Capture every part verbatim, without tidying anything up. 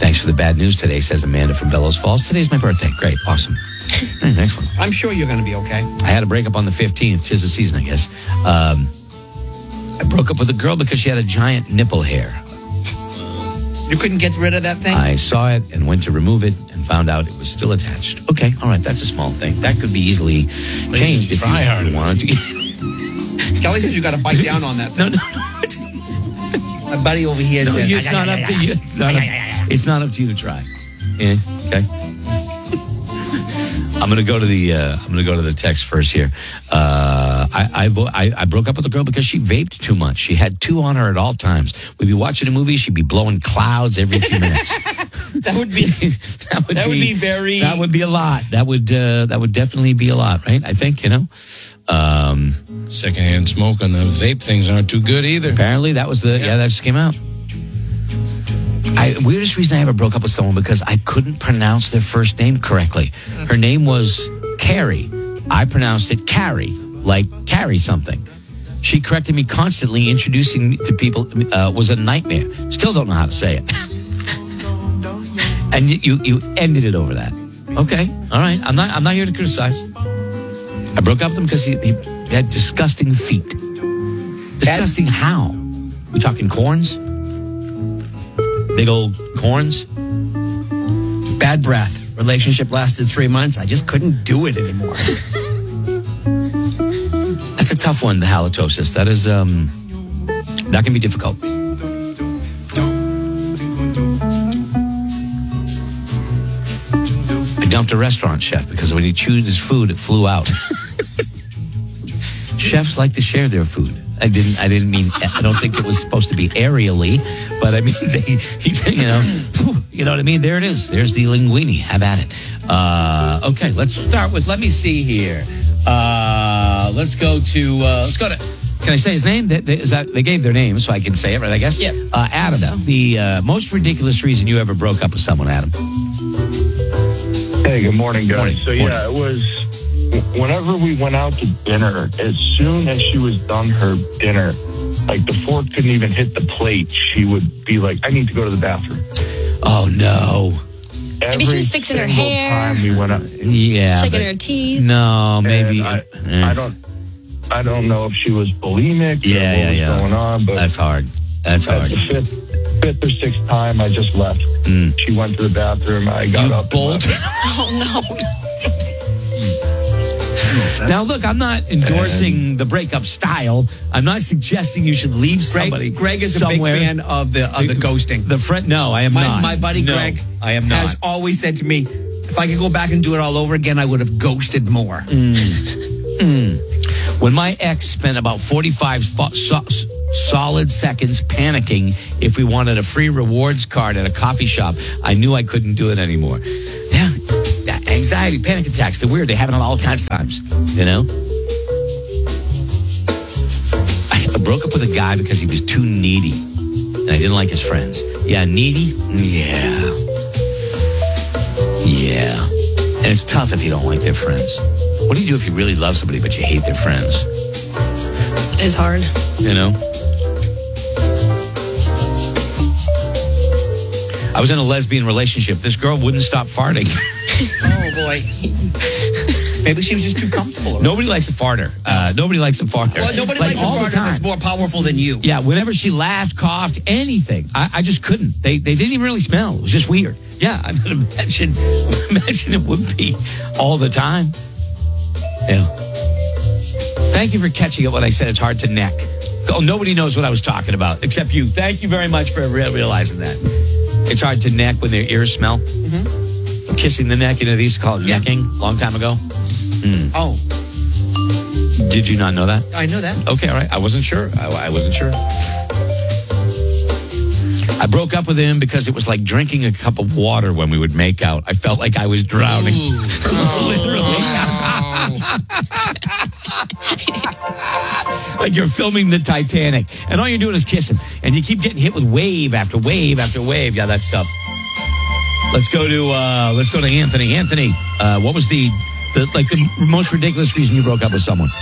Thanks for the bad news today, says Amanda from Bellows Falls. Today's my birthday. Great. Awesome. Right, excellent. I'm sure you're going to be okay. I had a breakup on the fifteenth. Tis the season, I guess. Um, I broke up with a girl because she had a giant nipple hair. You couldn't get rid of that thing? I saw it and went to remove it and found out it was still attached. Okay, all right, that's a small thing. That could be easily changed if you try hard wanted to. Kelly says you got to bite down on that thing. No, no, My buddy over here no, said, it's not up to you. It's not up, it's not up to you to try. Yeah, okay. I'm gonna go to the. Uh, I'm gonna go to the text first here. Uh, I, I vo- I I broke up with a girl because she vaped too much. She had two on her at all times. We'd be watching a movie. She'd be blowing clouds every few minutes. that would be that would that be, would be very That would be a lot. That would uh, that would definitely be a lot, right? I think you know. Um, Secondhand smoke on the vape things aren't too good either. apparently, that was the yeah. that just came out. I, weirdest reason I ever broke up with someone because I couldn't pronounce their first name correctly. Her name was Carrie. I pronounced it Carrie, like carry something. She corrected me constantly. Introducing me to people uh, was a nightmare. Still don't know how to say it. And you, you you ended it over that. Okay, all right. I'm not I'm not here to criticize. I broke up with him because he, he had disgusting feet. Disgusting how? We talking corns? Big old corns? bad breath. Relationship lasted three months. I just couldn't do it anymore. That's a tough one, the halitosis. That is, um, that can be difficult. I dumped a restaurant chef because when he chewed his food, it flew out. Chefs like to share their food. I didn't. I didn't mean. I don't think it was supposed to be aerially, but I mean, they, he, you know, you know what I mean. There it is. There's the linguine. Have at it. Uh, okay, let's start with. Let me see here. Uh, let's go to. Uh, let's go to. Can I say his name? They, they, is that, they gave their name, so I can say it, right? I guess. Yep. Uh, Adam. So. The uh, most ridiculous reason you ever broke up with someone, Adam. Hey, good morning, guys. Morning. So, yeah, it was whenever we went out to dinner, as soon as she was done her dinner, like the fork couldn't even hit the plate, she would be like, I need to go to the bathroom. Oh no. Maybe she was fixing her single hair. Time we went out. Yeah. Checking but- her teeth. No, maybe. And I, eh. I don't. I don't know if she was bulimic. Yeah, or what yeah, was yeah. going on, but That's hard. That's at hard. the fifth, fifth or sixth time, I just left. Mm. She went to the bathroom. I got You up. and bolt. left. Oh no. Now, look, I'm not endorsing the breakup style. I'm not suggesting you should leave somebody. Greg, Greg is a somewhere. big fan of the of the ghosting. The friend, no, I am My, not. my buddy No, Greg I am has not. always said to me, if I could go back and do it all over again, I would have ghosted more. When my ex spent about forty-five fo- so- solid seconds panicking if we wanted a free rewards card at a coffee shop, I knew I couldn't do it anymore. Yeah, that anxiety, panic attacks, they're weird. They happen all kinds of times, you know? I broke up with a guy because he was too needy, and I didn't like his friends. Yeah, needy? Yeah. Yeah. And it's tough if you don't like their friends. What do you do if you really love somebody but you hate their friends? It's hard. You know? I was in a lesbian relationship. This girl wouldn't stop farting. Oh, boy. Maybe she was just too comfortable. around. Nobody likes a farter. Uh, nobody likes a farter. Well, nobody Like, likes a all the partner time. that's more powerful than you. Yeah, whenever she laughed, coughed, anything, I, I just couldn't. They they didn't even really smell. It was just weird. Yeah, I mean, imagine, imagine it would be all the time. Yeah. Thank you for catching it when I said it's hard to neck. Oh, nobody knows what I was talking about except you. Thank you very much for re- realizing that. It's hard to neck when their ears smell. Mm-hmm. Kissing the neck, you know, they used to call it Yeah. necking a long time ago. Mm. Oh, Did you not know that? I know that. Okay, all right. I wasn't sure. I, I wasn't sure. I broke up with him because it was like drinking a cup of water when we would make out. I felt like I was drowning. Literally. Like you're filming the Titanic, and all you're doing is kissing, and you keep getting hit with wave after wave after wave. Yeah, that stuff. Let's go to uh, let's go to Anthony. Anthony, uh, what was the, the like the most ridiculous reason you broke up with someone?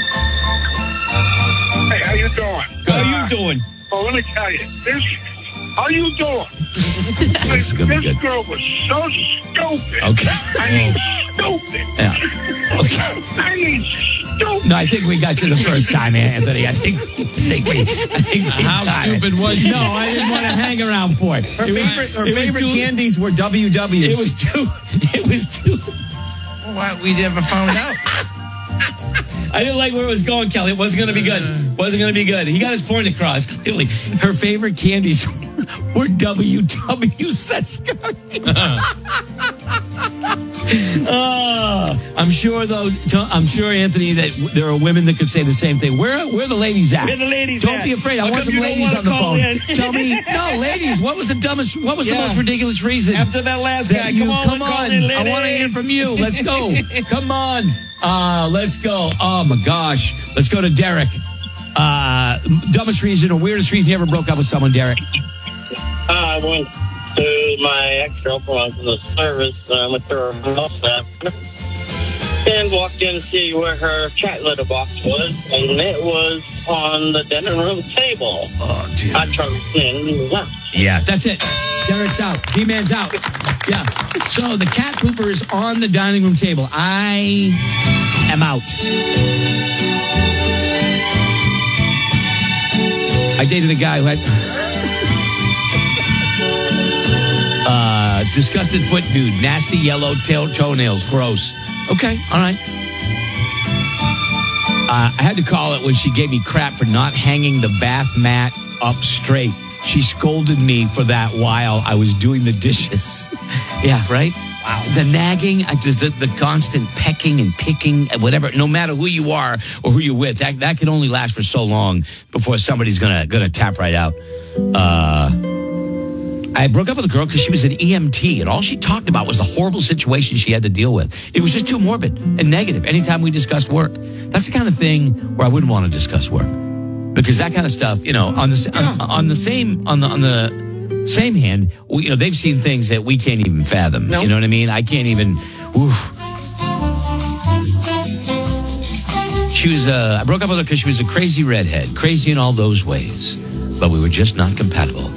Hey, how you doing? How you doing? Well, let me tell you, there's How you doing? This is gonna be This good. girl was so stupid. Okay. I mean, stupid. Yeah. Okay. I mean, stupid. No, I think we got you the first time, Anthony. I think, I think we. I think we How got it. stupid was she? No, I didn't want to hang around for it. Her It was- favorite, her it was favorite too- candies were W Ws. It was too. It was too. What? We never found out. I didn't like where it was going, Kelly. It wasn't going to be good. Wasn't going to be good. He got his point across clearly. Her favorite candies were W W sets. Oh, I'm sure, though. I'm sure, Anthony, that there are women that could say the same thing. Where, where are the ladies at? Where the ladies Don't at? be afraid. I How want come some you don't ladies wanna on the call phone. in? Tell me, no, ladies. What was the dumbest? What was the Yeah. most ridiculous reason? After that last that guy, you, come on, come call on. in, I want to hear ladies. from you. Let's go. Come on. Uh, let's go. Oh my gosh. Let's go to Derek. Uh, dumbest reason or weirdest reason you ever broke up with someone, Derek? I went to my ex-girlfriend was in the service. I went to her house after and walked in to see where her cat litter box was, and it was on the dining room table. Oh, dude. I trudged in and left. Yeah, that's it. Derek's out. D-Man's out. Yeah. So the cat pooper is on the dining room table. I am out. I dated a guy who had uh, disgusted foot dude, nasty yellow tail toenails, gross. Okay, all right. Uh, I had to call it when she gave me crap for not hanging the bath mat up straight. She scolded me for that while I was doing the dishes. Yeah, right? Wow. The nagging, I just the, the constant pecking and picking, whatever, no matter who you are or who you're with, that, that can only last for so long before somebody's gonna gonna tap right out. Uh, I broke up with a girl because she was an E M T, and all she talked about was the horrible situation she had to deal with. It was just too morbid and negative anytime we discussed work. That's the kind of thing where I wouldn't want to discuss work. Because that kind of stuff, you know, on the on, on the same on the on the same hand, we, you know, they've seen things that we can't even fathom. Nope. You know what I mean? I can't even. Oof. She was. Uh, I broke up with her because she was a crazy redhead, crazy in all those ways, but we were just not compatible.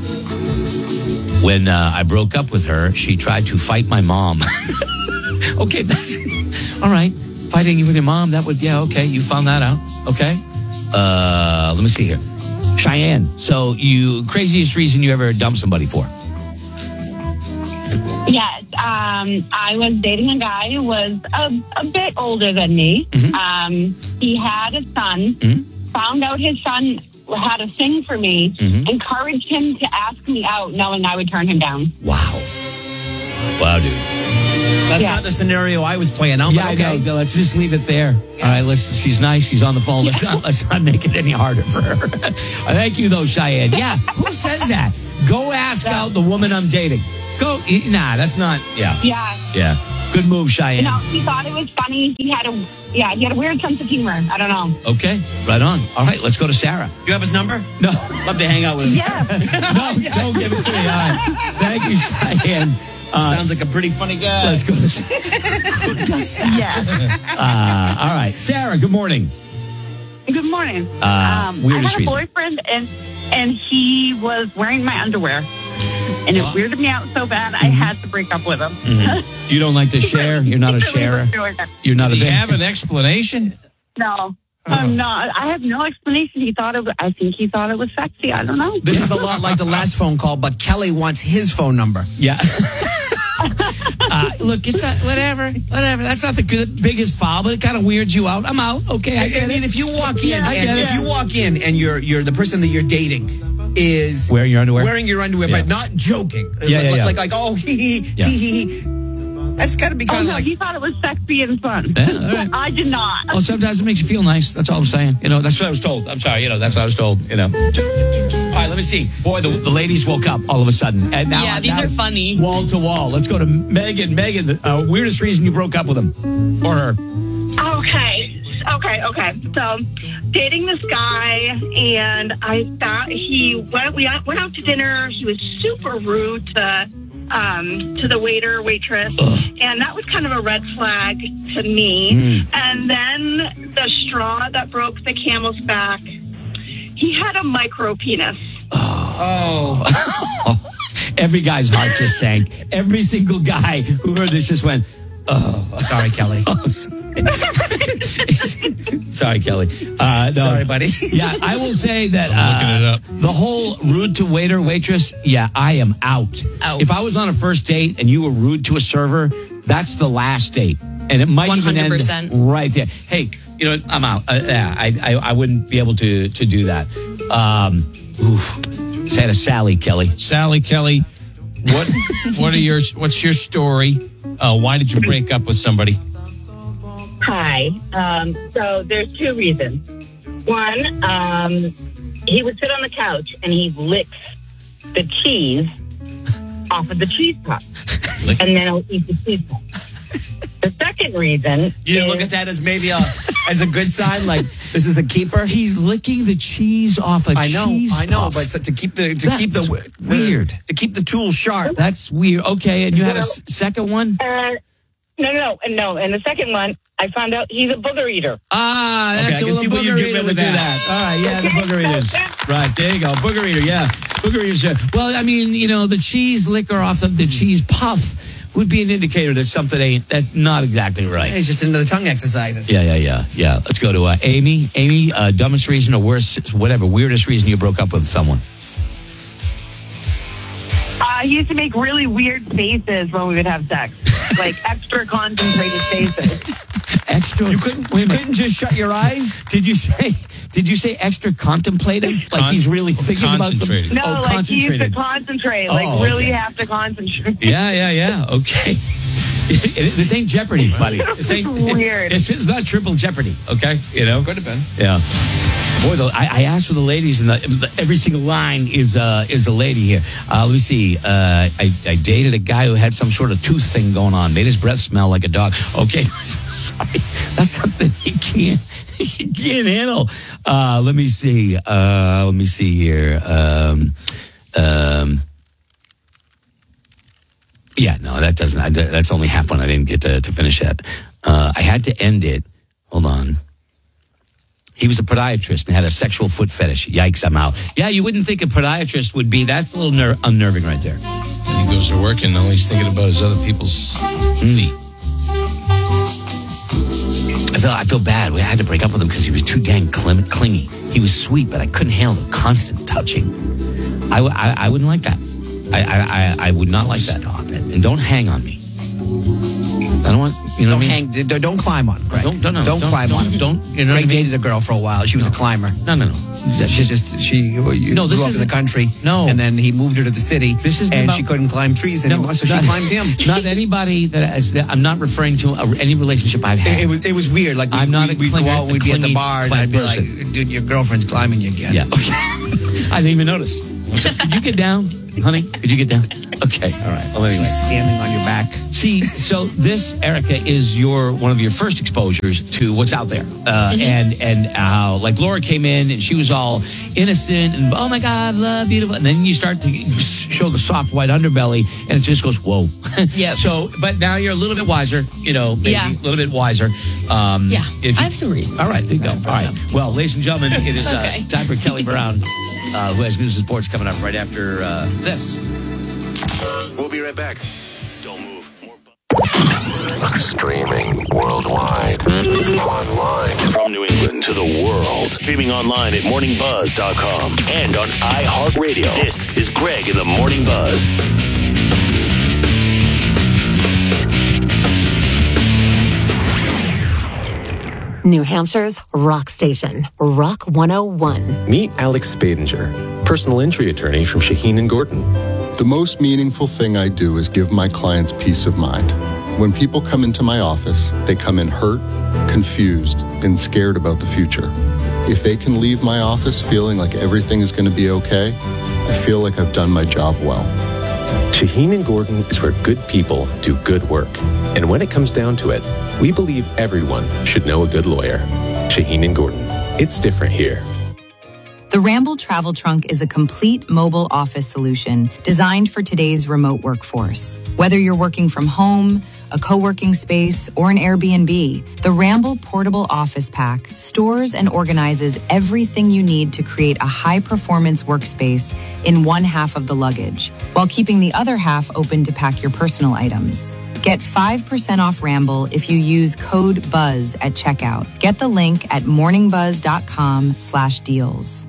When uh, I broke up with her, she tried to fight my mom. Okay, that's all right. Fighting with your mom, that would yeah. Okay, you found that out. Okay. Uh, let me see here. Cheyenne. So you, craziest reason you ever dumped somebody for? Yes, um, I was dating a guy who was a, a bit older than me. Mhm. Um, he had a son, Mhm. found out his son had a thing for me, Mhm. encouraged him to ask me out knowing I would turn him down. Wow. Wow, dude. That's Yeah. not the scenario I was playing out. Yeah, but I okay. know. No, let's just leave it there. All right, let's. She's nice. She's on the phone. Let's not. Let's not make it any harder for her. Thank you, though, Cheyenne. Yeah, who says that? Go ask out the woman I'm dating. Go. Nah, that's not. Yeah, Yeah, yeah. Good move, you Cheyenne. know, he thought it was funny. He had a yeah, he had a weird sense of humor. I don't know. Okay, right on. All right, let's go to Sarah. You have his number? No, Love to hang out with him. Yeah, no, don't give it to me. All right. Thank you, Cheyenne. Uh, Sounds like a pretty funny guy. Let's go to who does that? yeah. Uh, all right, Sarah. Good morning. Good morning. Uh, um, I weirdest had a reason. boyfriend, and and he was wearing my underwear, and it weirded me out so bad I had to break up with him. Mhm. You don't like to share? You're not a He really sharer? was doing it. You're not Did a he have an explanation? No, Oh. I'm not. I have no explanation. He thought it. Was, I think he thought it was sexy. I don't know. This is a lot like the last phone call, but Kelly wants his phone number. Yeah. uh, look, it's a, whatever, whatever. That's not the good, biggest foul, but it kind of weirds you out. I'm out. Okay, I I, get mean, it. if you walk in I and get if it. you walk in and you're you're the person that you're dating is Wearing your underwear? wearing your underwear, Yeah. but not joking. Yeah, like, yeah, yeah. like like oh hee hee Yeah. tee hee hee. That's got to be Oh kind of no, like he thought it was sexy and fun. Yeah, all right. I did not. Well, sometimes it makes you feel nice. That's all I'm saying. You know, that's what I was told. I'm sorry. You know, that's what I was told. You know. All right, let me see. Boy, the, the ladies woke up all of a sudden. And now, Yeah, these now are it's funny. Wall to wall. Let's go to Megan. Megan, the uh, weirdest reason you broke up with him or her? Okay. Okay, okay. So, dating this guy, and I thought he went. We went out to dinner. He was super rude to um, to the waiter, waitress, and that was kind of a red flag to me. Mm. And then the straw that broke the camel's back. He had a micro penis. Oh. Every guy's heart just sank. Every single guy who heard this just went, oh. Sorry, Kelly. Oh, sorry, Kelly. Uh, no. Sorry, buddy. Yeah, I will say that I'm looking it uh, up. the whole rude to waiter, waitress, yeah, I am out. Out. If I was on a first date and you were rude to a server, that's the last date. And it might one hundred even percent. end right there. Hey, you know what? I'm out. Uh, yeah, I, I I wouldn't be able to to do that. Um, oof. Say to Sally, Kelly. Sally Kelly, what what are your what's your story? Uh, why did you break up with somebody? Hi. Um, so there's two reasons. One, um, he would sit on the couch and he licks the cheese off of the cheese puff. And then I'll eat the cheese puff. The second reason You didn't is, look at that as maybe a as a good sign, like this is a keeper. He's licking the cheese off a I know, cheese I know, puff. but so to keep the to That's keep the weird. to keep the tool sharp. That's weird. Okay, and you had a s- second one? Uh, no, no, no, and no. And the second one, I found out he's a booger eater. Ah, Okay, that's I a can see little what you booger get eater rid of would do that. that. All right, yeah, the booger eaters. Right, there you go. Booger eater, yeah. Booger eaters. Yeah. Well, I mean, you know, the cheese liquor off of the cheese puff would be an indicator that something ain't that not exactly right. He's just into the tongue exercises. Yeah, yeah, yeah, yeah. Let's go to uh, Amy. Amy, uh, dumbest reason or worst, whatever, weirdest reason you broke up with someone. Uh, he used to make really weird faces when we would have sex, like extra concentrated faces. Extra. You couldn't Wait a you minute. couldn't just shut your eyes? Did you say? Did you say extra contemplative? Like Con- he's really thinking about something? concentrated. No, Oh, like he used to concentrated. concentrate, Oh, like really okay. have to concentrate. Yeah, yeah, yeah. Okay. This ain't Jeopardy, buddy. This ain't Weird. This is not triple Jeopardy. Okay, you know. Could have been. Yeah. Boy, though, I, I asked for the ladies, and the, the, every single line is uh, is a lady here. Uh, let me see. Uh, I, I dated a guy who had some sort of tooth thing going on. Made his breath smell like a dog. Okay, sorry, that's something he can't he can't handle. Uh, let me see. Uh, let me see here. Um, um, yeah, no, that doesn't. I, that's only half one. I didn't get to, to finish that. Uh, I had to end it. Hold on. He was a podiatrist and had a sexual foot fetish. Yikes, I'm out. Yeah, you wouldn't think a podiatrist would be. That's a little ner- unnerving right there. He goes to work and all he's thinking about is other people's feet. I feel I feel bad. We had to break up with him because he was too dang clim- clingy. He was sweet, but I couldn't handle the constant touching. I, w- I, I wouldn't like that. I, I, I, I would not like that. Stop it. And don't hang on me. I don't want, you know Don't what I mean? hang. Don't, don't climb on. Greg. Don't- don't- no, don't don't- climb don't- on him. don't- you know what I Greg mean? dated a girl for a while. She was a climber. No, no, no. She just she you No, this grew up in the isn't- country. No. and then he moved her to the city. This isn't and about- she couldn't climb trees anymore, so she not- climbed him. Not anybody that is, that I'm not referring to a, any relationship I've had. It, it was it was weird. Like we, I'm not we, a we'd clingy- go out, and we'd be at the clingy bar, and type I'd be person. like, "Dude, your girlfriend's climbing you again." Yeah. Okay. I didn't even notice. Could you get down, honey? Could you get down? Okay. All right. Well, anyway. She's standing on your back. See, so this, Erica, is your one of your first exposures to what's out there, uh, and and how like Laura came in and she was all innocent and oh my God, love, beautiful, and then you start to show the soft white underbelly, and it just goes whoa. Yep. So, but now you're a little bit wiser, you know, maybe Yeah. a little bit wiser. Um, Yeah, if I you- have some reasons. All right, there you go. All right. Well, ladies and gentlemen, it is Okay. uh, time for Kelly Brown, uh, who has news and sports coming up right after uh, this. We'll be right back. Don't move. More bu- Streaming worldwide. Online. From New England to the world. Streaming online at morning buzz dot com and on iHeartRadio. This is Greg in the Morning Buzz. New Hampshire's rock station, Rock one oh one. Meet Alex Spadinger, personal injury attorney from Shaheen and Gordon. The most meaningful thing I do is give my clients peace of mind. When people come into my office, they come in hurt, confused, and scared about the future. If they can leave my office feeling like everything is going to be okay, I feel like I've done my job well. Shaheen and Gordon is where good people do good work. And when it comes down to it, we believe everyone should know a good lawyer. Shaheen and Gordon. It's different here. The Ramble Travel Trunk is a complete mobile office solution designed for today's remote workforce. Whether you're working from home, a co-working space, or an Airbnb, the Ramble Portable Office Pack stores and organizes everything you need to create a high-performance workspace in one half of the luggage, while keeping the other half open to pack your personal items. Get five percent off Ramble if you use code BUZZ at checkout. Get the link at morningbuzz.com slash deals.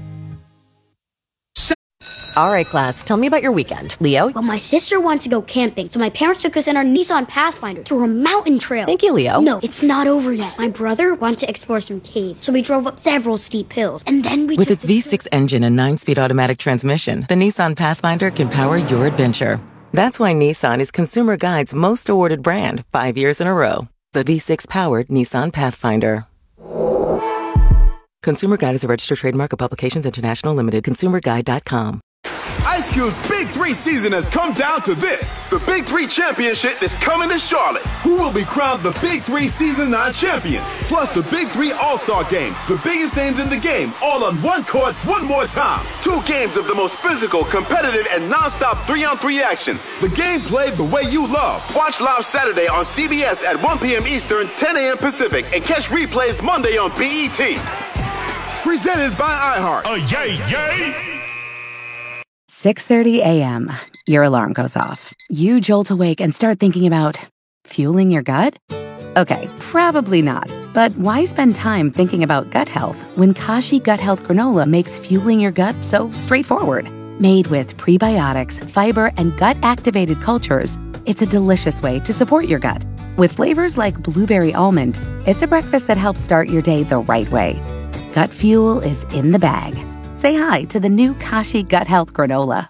All right, class, tell me about your weekend. Leo? Well, my sister wants to go camping, so my parents took us in our Nissan Pathfinder to a mountain trail. Thank you, Leo. No, it's not over yet. My brother wanted to explore some caves, so we drove up several steep hills, and then we With took its V six engine and nine-speed automatic transmission, the Nissan Pathfinder can power your adventure. That's why Nissan is Consumer Guide's most awarded brand five years in a row. The V six-powered Nissan Pathfinder. Consumer Guide is a registered trademark of Publications International Limited. consumer guide dot com. Ice Cube's Big Three season has come down to this. The Big Three Championship is coming to Charlotte. Who will be crowned the Big Three Season nine champion? Plus the Big Three All-Star Game. The biggest names in the game, all on one court, one more time. Two games of the most physical, competitive, and non-stop three-on-three action. The game played the way you love. Watch live Saturday on C B S at one p.m. Eastern, ten a.m. Pacific, and catch replays Monday on B E T. Presented by iHeart. Oh, yay, yay! six thirty a.m. Your alarm goes off. You jolt awake and start thinking about fueling your gut? Okay, probably not. But why spend time thinking about gut health when Kashi Gut Health Granola makes fueling your gut so straightforward? Made with prebiotics, fiber, and gut-activated cultures, it's a delicious way to support your gut. With flavors like blueberry almond, it's a breakfast that helps start your day the right way. Gut fuel is in the bag. Say hi to the new Kashi Gut Health Granola.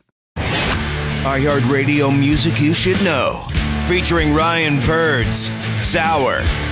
iHeartRadio music you should know. Featuring Ryan Birds, Sour,